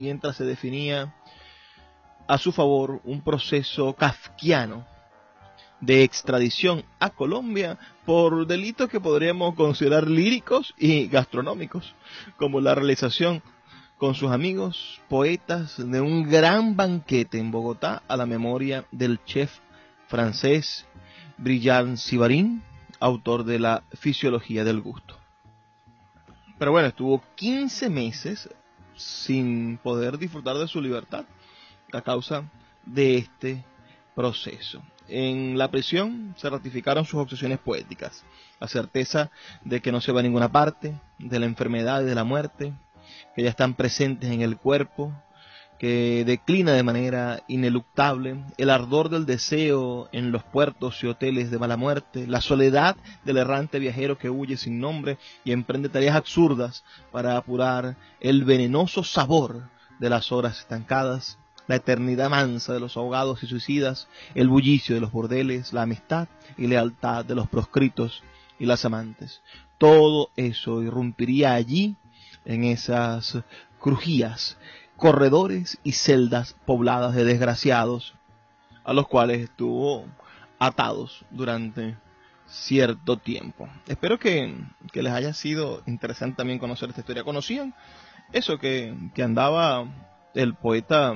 mientras se definía a su favor un proceso kafkiano de extradición a Colombia por delitos que podríamos considerar líricos y gastronómicos, como la realización con sus amigos poetas de un gran banquete en Bogotá a la memoria del chef francés Brillant Savarin, autor de la Fisiología del Gusto. Pero bueno, estuvo 15 meses sin poder disfrutar de su libertad a causa de este proceso. En la prisión se ratificaron sus obsesiones poéticas, la certeza de que no se va a ninguna parte, de la enfermedad y de la muerte, que ya están presentes en el cuerpo, que declina de manera ineluctable, el ardor del deseo en los puertos y hoteles de mala muerte, la soledad del errante viajero que huye sin nombre y emprende tareas absurdas para apurar el venenoso sabor de las horas estancadas, la eternidad mansa de los ahogados y suicidas, el bullicio de los bordeles, la amistad y lealtad de los proscritos y las amantes. Todo eso irrumpiría allí en esas crujías, corredores y celdas pobladas de desgraciados, a los cuales estuvo atados durante cierto tiempo. Espero que les haya sido interesante también conocer esta historia. ¿Conocían eso que andaba el poeta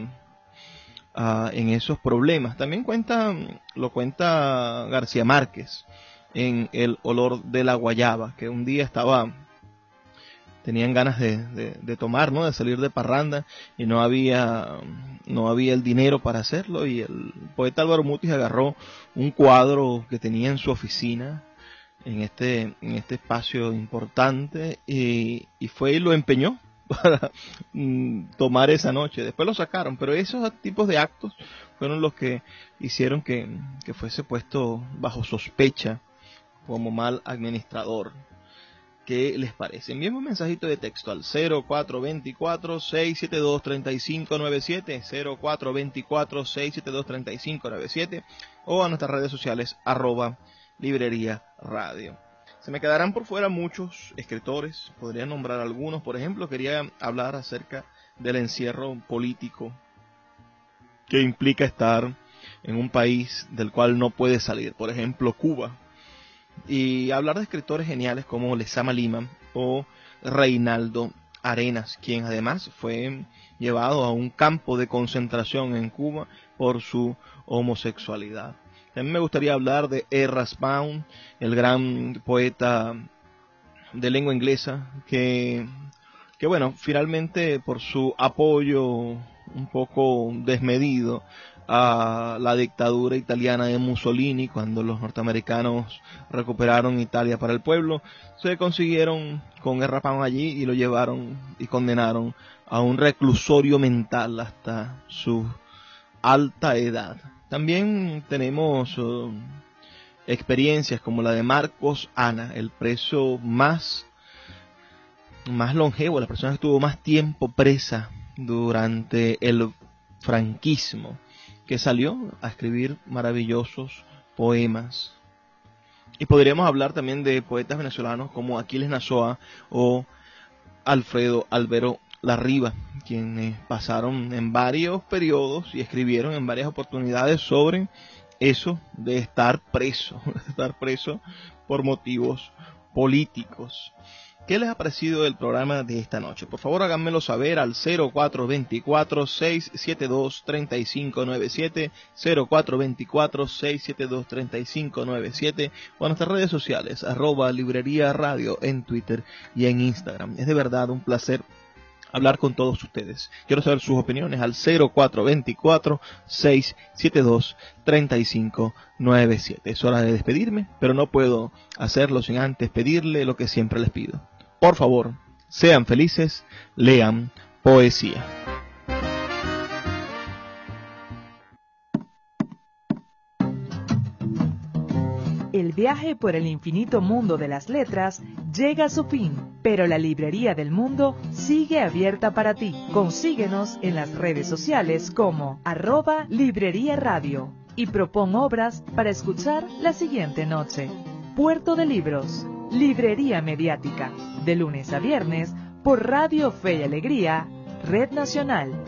en esos problemas? También lo cuenta García Márquez en El olor de la guayaba, que un día tenían ganas de tomar, ¿no? De salir de parranda, y no había el dinero para hacerlo, y el poeta Álvaro Mutis agarró un cuadro que tenía en su oficina en este espacio importante y fue y lo empeñó para tomar esa noche. Después lo sacaron, pero esos tipos de actos fueron los que hicieron que fuese puesto bajo sospecha como mal administrador. ¿Qué les parece? Envíenme un mensajito de texto al 0424-672-3597, 0424-672-3597, o a nuestras redes sociales, @Librería Radio. Se me quedarán por fuera muchos escritores, podría nombrar algunos. Por ejemplo, quería hablar acerca del encierro político que implica estar en un país del cual no puede salir, por ejemplo, Cuba. Y hablar de escritores geniales como Lezama Lima o Reinaldo Arenas, quien además fue llevado a un campo de concentración en Cuba por su homosexualidad. También me gustaría hablar de Erasmus Pound, el gran poeta de lengua inglesa, que bueno, finalmente por su apoyo un poco desmedido a la dictadura italiana de Mussolini, cuando los norteamericanos recuperaron Italia para el pueblo, se consiguieron con Erasmus Pound allí y lo llevaron y condenaron a un reclusorio mental hasta su alta edad. También tenemos experiencias como la de Marcos Ana, el preso más longevo, la persona que estuvo más tiempo presa durante el franquismo, que salió a escribir maravillosos poemas. Y podríamos hablar también de poetas venezolanos como Aquiles Nazoa o Alfredo Albero Larriba, quienes pasaron en varios periodos y escribieron en varias oportunidades sobre eso de estar preso por motivos políticos. ¿Qué les ha parecido el programa de esta noche? Por favor, háganmelo saber al 0424-672-3597, 0424-672-3597, o a nuestras redes sociales, @Librería Radio en Twitter y en Instagram. Es de verdad un placer hablar con todos ustedes. Quiero saber sus opiniones al 0424-672-3597. Es hora de despedirme, pero no puedo hacerlo sin antes pedirle lo que siempre les pido. Por favor, sean felices, lean poesía. El viaje por el infinito mundo de las letras llega a su fin, pero la Librería del Mundo sigue abierta para ti. Consíguenos en las redes sociales como @Librería Radio y propon obras para escuchar la siguiente noche. Puerto de Libros, Librería Mediática, de lunes a viernes por Radio Fe y Alegría Red Nacional.